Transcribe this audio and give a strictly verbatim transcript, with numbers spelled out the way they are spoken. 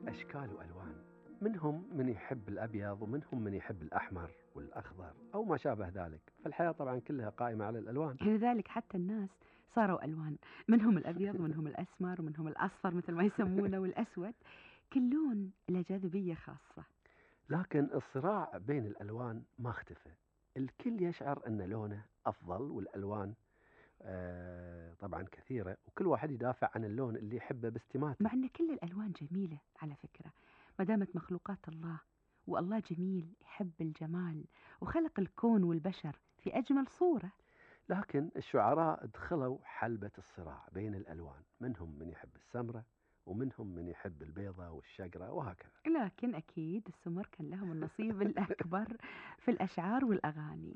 أشكال وألوان، منهم من يحب الأبيض ومنهم من يحب الأحمر والأخضر أو ما شابه ذلك، فالحياة طبعا كلها قائمة على الألوان. لذلك حتى الناس صاروا ألوان، منهم الأبيض ومنهم الأسمر ومنهم الأصفر مثل ما يسمونه والأسود. كل لون له جاذبية خاصة. لكن الصراع بين الألوان ما اختفى، الكل يشعر أن لونه أفضل، والألوان آه طبعا كثيرة، وكل واحد يدافع عن اللون اللي يحبه باستماتة. مع أن كل الألوان جميلة على فكرة، ما دامت مخلوقات الله، والله جميل يحب الجمال وخلق الكون والبشر في أجمل صورة. لكن الشعراء دخلوا حلبة الصراع بين الألوان، منهم من يحب السمرة ومنهم من يحب البيضة والشقرة وهكذا. لكن أكيد السمر كان لهم النصيب الأكبر في الأشعار والأغاني.